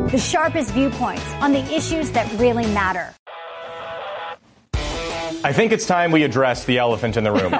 The sharpest viewpoints on the issues that really matter. I think it's time we address the elephant in the room.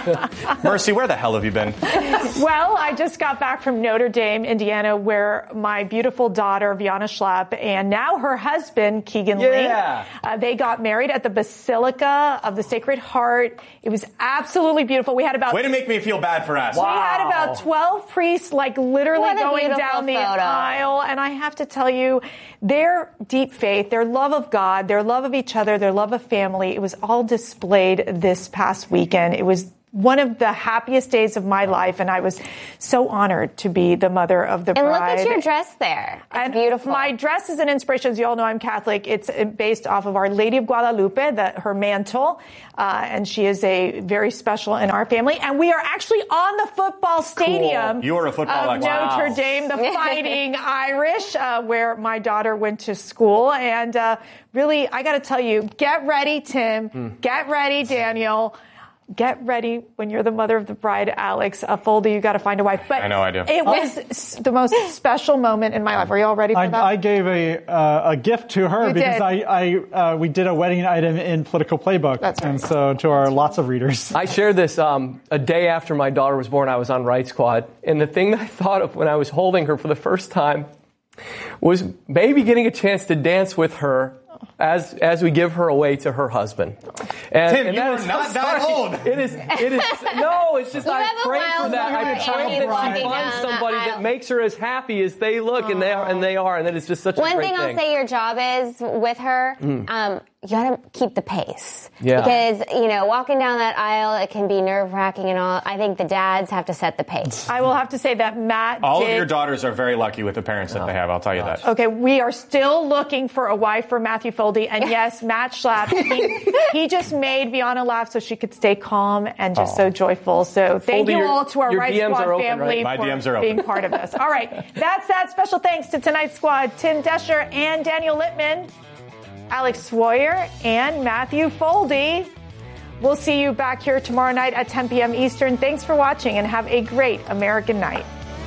Mercy, where the hell have you been? Well, I just got back from Notre Dame, Indiana, where my beautiful daughter, Viana Schlapp, and now her husband, Keegan Link, they got married at the Basilica of the Sacred Heart. It was absolutely beautiful. We had about... Way to make me feel bad for asking. We had about 12 priests, literally going down the aisle. And I have to tell you, their deep faith, their love of God, their love of each other, their love of family, it was all displayed this past weekend. It was one of the happiest days of my life, and I was so honored to be the mother of the bride. And look at your dress there. It's beautiful. My dress is an inspiration. As you all know, I'm Catholic. It's based off of Our Lady of Guadalupe, her mantle, and she is a very special in our family. And we are actually on the football stadium. Cool. You're a football of Notre Dame, the Fighting Irish, where my daughter went to school. And really, I got to tell you, get ready, Tim. Get ready, Daniel. Get ready when you're the mother of the bride, Alex. Foldy, you got to find a wife. But I know I do. It was the most special moment in my life. Are you all ready for that? I gave a gift to her because we did a wedding item in Political Playbook. That's right. And so to our lots of readers. I shared this a day after my daughter was born. I was on Right Squad. And the thing that I thought of when I was holding her for the first time was maybe getting a chance to dance with her as we give her away to her husband. Tim, you are not that old. It is, no, it's just, I pray for that. I pray that she finds somebody that makes her as happy as they look, and they are, and that is just such a great thing. One thing I'll say your job is with her, you got to keep the pace. Yeah. Because, walking down that aisle, it can be nerve-wracking and all. I think the dads have to set the pace. I will have to say that Matt All of your daughters are very lucky with the parents that they have, I'll tell you that. Okay, we are still looking for a wife for Matthew Foldy. And yes, Matt Schlapp, he just made Viana laugh so she could stay calm and just so joyful. So thank you all to our Right Squad family for being part of this. All right, that's that. Special thanks to tonight's squad, Tim Desher and Daniel Littman, Alex Swoyer, and Matthew Foldy. We'll see you back here tomorrow night at 10 p.m. Eastern. Thanks for watching and have a great American night.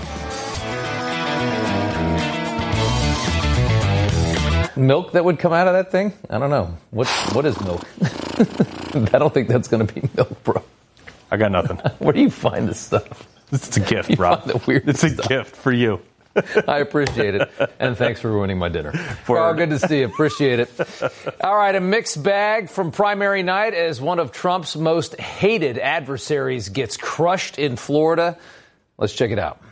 Milk that would come out of that thing? I don't know. What is milk? I don't think that's going to be milk, bro. I got nothing. Where do you find this stuff? It's a gift, Rob. It's a gift for you. I appreciate it. And thanks for ruining my dinner. Carl, good to see you. Appreciate it. All right, a mixed bag from primary night as one of Trump's most hated adversaries gets crushed in Florida. Let's check it out.